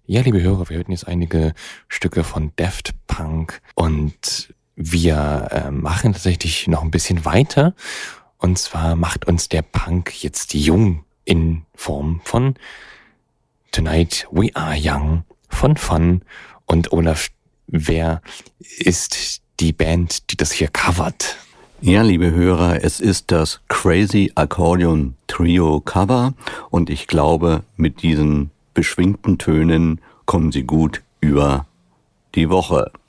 Ja, liebe Hörer, wir hörten jetzt einige Stücke von Daft Punk und wir machen tatsächlich noch ein bisschen weiter. Und zwar macht uns der Punk jetzt jung in Form von Tonight We Are Young von Fun. Und Olaf, wer ist die Band, die das hier covert? Ja, liebe Hörer, es ist das Crazy Accordion Trio Cover und ich glaube, mit diesen beschwingten Tönen kommen sie gut über die Woche.